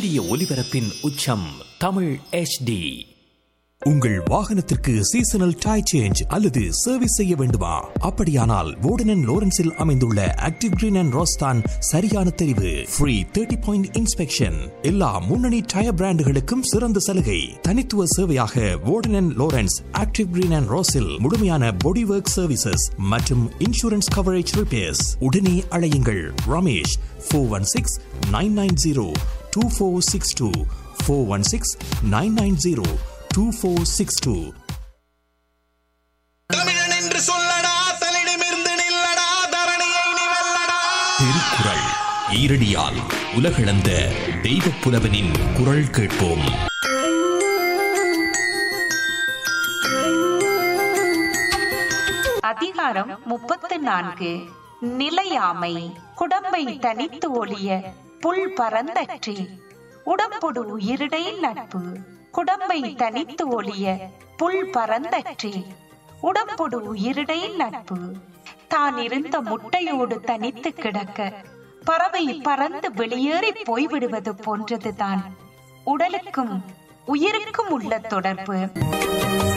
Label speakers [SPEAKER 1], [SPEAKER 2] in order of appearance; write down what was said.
[SPEAKER 1] சூரிய ஒளிபரப்பின் உச்சம் தமிழ் HD.
[SPEAKER 2] உங்கள் வாகனத்திற்கு சீசனல் டயர் சேஞ்ச் அல்லது சர்வீஸ் செய்ய வேண்டுமா? அப்படியானால் வோர்டன் அண்ட் லோரன்ஸில் அமைந்துள்ள ஆக்டிவ் கிரீன் அண்ட் ரோஸ் தான் சரியான தெரிவு. ஃப்ரீ 30-point இன்ஸ்பெக்ஷன், எல்லா முன்னணி டயர் பிராண்டுகளுக்கும் சிறந்த சலுகை. தனித்துவ சேவையாக வோர்டன் and Lawrence active green and ரோஸில் முழுமையான பாடி ஒர்க் சர்வீசஸ் மற்றும் இன்சூரன்ஸ் கவரேஜ் ரிப்பேர்ஸ். உடனே அழையுங்கள் ரமேஷ் 416-990-2462 416-990-2462.
[SPEAKER 3] தமிழன் என்று சொல்லடா, தன்னிடமிருந்து நில்லடா, தரணியை நீ வெல்லடா.
[SPEAKER 2] திருக்குறள் ஈரடியால் உலகளந்த தெய்வப் புலவனின் குரல் கேட்போம்.
[SPEAKER 4] அதிகாரம் 34. நிலையாமை. குடம்பை தனித்து ஒளிய புல் பரந்தற்றி உடம்பொடு உயிரிடை நட்பு. குடம்பை தனித்து ஒளிய புல் பரந்தற்றி உடம்பொடு உயிரிடை நட்பு. தான் இருந்த முட்டையோடு தனித்து கிடக்க பறவை பறந்து வெளியேறி போய்விடுவது போன்றதுதான் உடலுக்கும் உயிருக்கும் உள்ள தொடர்பு.